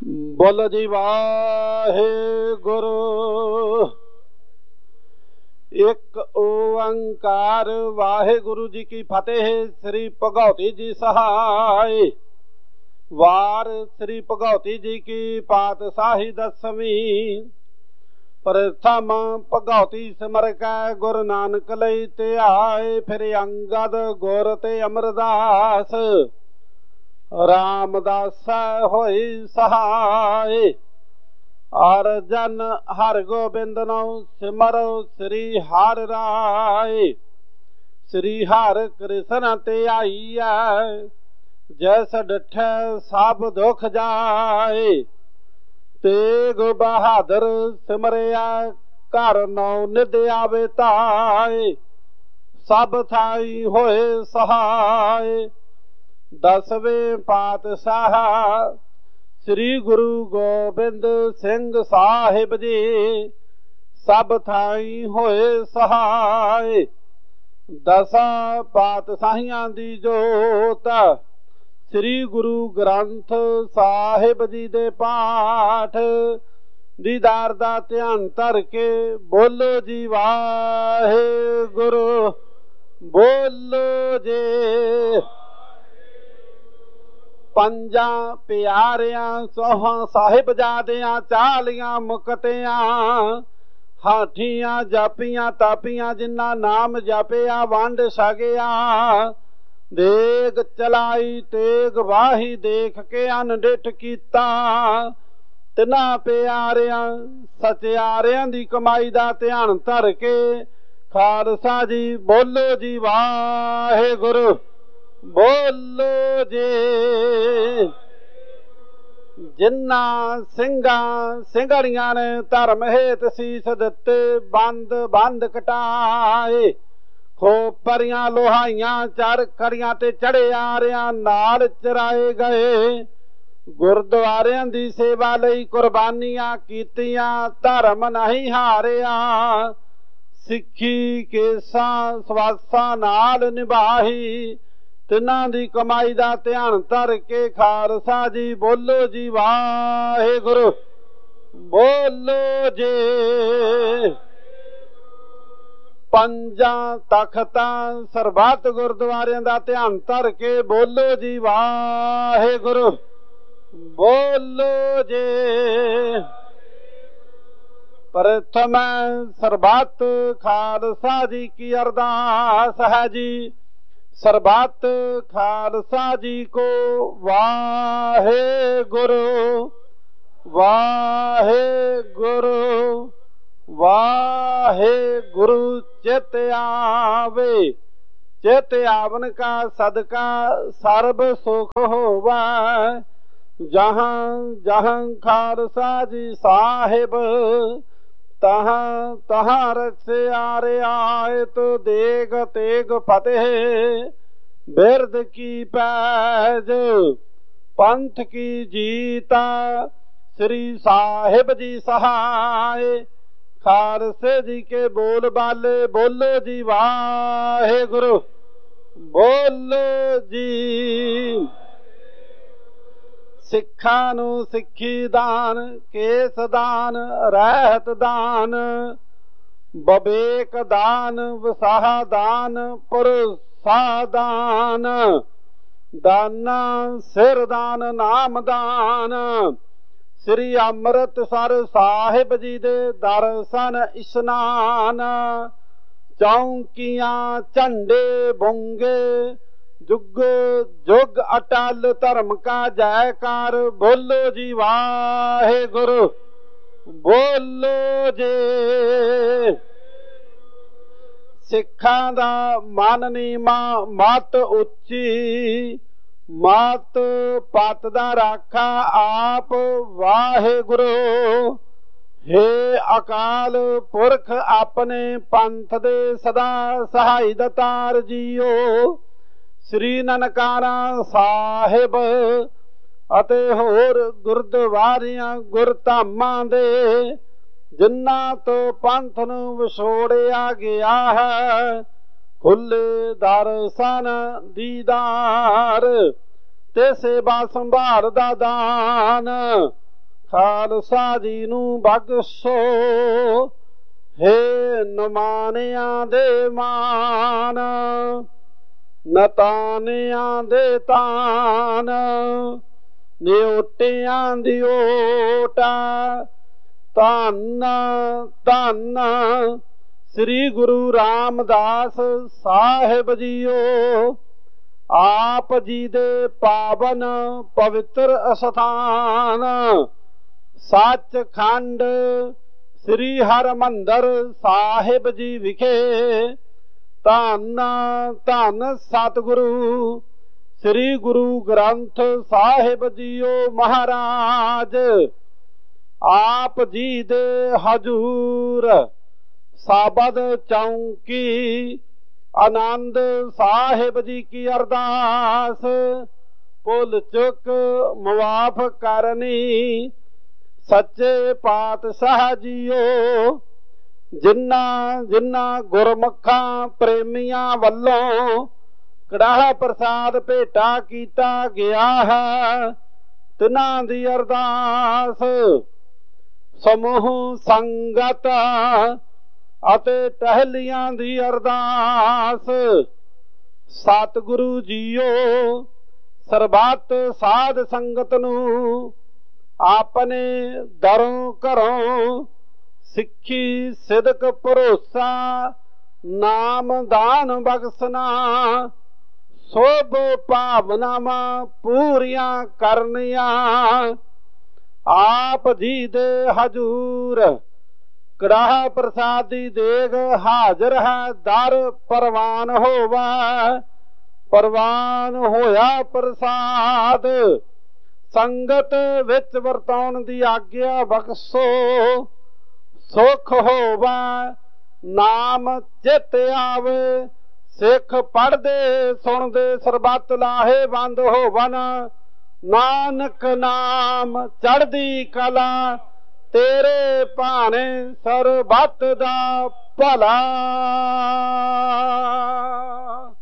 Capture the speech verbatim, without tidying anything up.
बोलो जी वाहेगुरु। एक ओंकार वाहेगुरु जी की फतेह। श्री भगौती जी सहाय। वार श्री भगौती जी की पातशाही दसवीं। प्रथम भगौती सिमर कै गुरु नानक लई ते आए। फिर अंगद गुर ते अमरदास रामदास होई सहाय। और जन हर गोबिंद नौ सिमरो श्री हर राय। श्री हर कृष्ण ते आईया जैस डिठै सब दुख जाए। तेग बहादुर सिमरिया घर नौ निध आवे ताए। सब थाई होए सहाय। दसवें पातशाह श्री गुरु गोबिंद सिंह साहिब जी सब थाई होए सहाय। दसा पातशाहियां दी जोत श्री गुरु ग्रंथ साहिब जी दे पाठ। दीदार दा ध्यान धर के बोलो जी वाहेगुरु। बोलो जे पंजा प्यारियां सोहां साहिबजादियां चालियां मुकतियां। हाठियां जापियां तापियां जिन्ना नाम जपिया वंड छगिया। देग चलाई तेग वाही देख के अनडिठ कीता। तिना प्यारियां सचियारियां दी कमाई दा ध्यान धर के खालसा जी बोलो जी वाहेगुरु। बोलो जे जिन्ना सिंगा सिंगड़ियां ने धर्म हेत सीस दिते बंद बंद कटाए। खोपरियां लोहाइयां चर खड़ियां ते चढ़े आरियां नाल चराए गए। गुरद्वारियां दी सेवा लई कुर्बानियां कीतियां धर्म नहीं हारिया। सिक्खी केसा सवासा नाल निभाही। तिन्हां दी कमाई दा ध्यान धर के खालसा जी बोलो जी वाहेगुरु। बोलो जे पंजा तख्तां सरबत गुरुद्वारियां दा ध्यान धर के बोलो जी वाहेगुरु। बोलो जे प्रथम सरबत खालसा जी की अरदास है जी। सरबत खालसा जी को वाहेगुरु वाहेगुरु वाहेगुरु। चित आवे चित आवन का सदका सर्ब सुख होवा। जहाँ जहाँ खालसा जी साहिब तहाँ तहाँ रक्षे आरे आए। तो देग तेग फतेह बिरद की पैज पंथ की जीता। श्री साहिब जी सहाय। खालसे जी के बोल बाले बोलो जी वाहेगुरु। बोलो जी सिखा नू सिक्खी दान केस दान रहत दान। बबेक दान वसाह दान पुरसा दान। दाना सिर दान नाम दान। श्री अमृतसर साहिब जी दे दर्शन इशनान। चौंकियां झंडे बुंगे जुग जुग अटल धर्म का जयकार। बोलो जी वाहेगुरु। बोलो जे सिखां दा मन नीमा मत उच्ची। मत पत दा राखा आप वाहेगुरु। हे अकाल पुरख अपने पंथ दे सदा सहाय दतार जीओ। श्री ननकाना साहिब ਅਤੇ ਹੋਰ ਗੁਰਦੁਆਰਿਆਂ ਗੁਰਧਾਮਾਂ ਦੇ ਜਿਨ੍ਹਾਂ ਤੋਂ ਪੰਥ ਨੂੰ ਵਿਛੋੜਿਆ ਗਿਆ ਹੈ। ਖੁੱਲੇ ਦਰਸ਼ਨ ਦੀਦਾਰ ਤੇ ਸੇਵਾ ਸੰਭਾਲ ਦਾ ਦਾਨ। ਖਾਲਸਾ ਜੀ ਨੂੰ ਬਖਸ਼ੋ, ਹੇ ਨਮਾਨਿਆਂ ਦੇ ਮਾਨ, ਨਤਾਨਿਆਂ ਦੇ ਤਾਨ, ਨਿਓਟਿਆਂ ਦੀ ਓਟਾ। ਧੰਨ ਧੰਨ ਸ੍ਰੀ ਗੁਰੂ ਰਾਮਦਾਸ ਸਾਹਿਬ ਜੀਓ, ਆਪ ਜੀ ਦੇ ਪਾਵਨ ਪਵਿੱਤਰ ਅਸਥਾਨ ਸੱਚਖੰਡ ਸ੍ਰੀ ਹਰਿਮੰਦਰ ਸਾਹਿਬ ਜੀ ਵਿਖੇ। ਧੰਨ ਧੰਨ ਸਤਿਗੁਰੂ ਸ੍ਰੀ ਗੁਰੂ ਗ੍ਰੰਥ ਸਾਹਿਬ ਜੀਓ ਮਹਾਰਾਜ, ਆਪ ਜੀ ਦੇ ਹਜੂਰ ਸਾਬਦ ਚੌਂਕੀ ਆਨੰਦ ਸਾਹਿਬ ਜੀ ਕੀ ਅਰਦਾਸ। ਭੁੱਲ ਚੁੱਕ ਮੁਆਫ ਕਰਨੀ ਸੱਚੇ ਪਾਤਸ਼ਾਹ ਜੀਓ, ਜਿਨ੍ਹਾਂ ਜਿਨ੍ਹਾਂ ਗੁਰਮੁਖਾਂ ਪ੍ਰੇਮੀਆਂ ਵੱਲੋਂ ਕੜਾਹ ਪ੍ਰਸਾਦ ਭੇਟਾ ਕੀਤਾ ਗਿਆ ਹੈ, ਤਿਨਾਂ ਦੀ ਅਰਦਾਸ ਸਮੂਹ ਸੰਗਤ ਅਤੇ ਟਹਿਲੀਆਂ ਦੀ ਅਰਦਾਸ। ਸਤਿਗੁਰੂ ਜੀਓ ਸਰਬੱਤ ਸਾਧ ਸੰਗਤ ਨੂੰ ਆਪਣੇ ਦਰੋਂ ਘਰੋਂ ਸਿੱਖੀ ਸਿਦਕ ਭਰੋਸਾ ਨਾਮ ਦਾਨ ਬਖਸ਼ਣਾ, ਸੋਭ ਭਾਵਨਾਵਾਂ ਪੂਰੀਆਂ ਕਰਨੀਆਂ। ਆਪ ਜੀ ਦੇ ਹਜੂਰ ਕੜਾਹ ਪ੍ਰਸਾਦੀ ਦੇਗ ਹਾਜ਼ਰ ਹੈ, ਦਰ ਪ੍ਰਵਾਨ ਹੋਵਾ। ਪ੍ਰਵਾਨ ਹੋਇਆ ਪ੍ਰਸਾਦ ਸੰਗਤ ਵਿੱਚ ਵਰਤਾਉਣ ਦੀ ਆਗਿਆ ਬਖਸ਼ੋ। ਸੁਖ ਹੋਵਾ ਨਾਮ ਚਿਤ ਆਵੇ, ਸਿੱਖ ਪੜ੍ਹਦੇ ਸੁਣਦੇ ਸਰਬੱਤ ਲਾਹੇਵੰਦ ਹੋਵਨ। ਨਾਨਕ ਨਾਮ ਚੜ੍ਹਦੀ ਕਲਾ, ਤੇਰੇ ਭਾਣੇ ਸਰਬੱਤ ਦਾ ਭਲਾ।